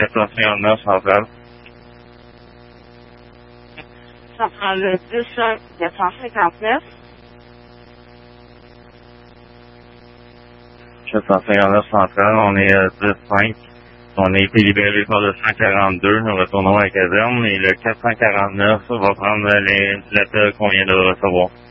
459 centrale. Centrale le 459. 459 centrale, on est 10-5. On a été libéré par le 142, nous retournons à la caserne et le 449 va prendre l'appel qu'on vient de recevoir.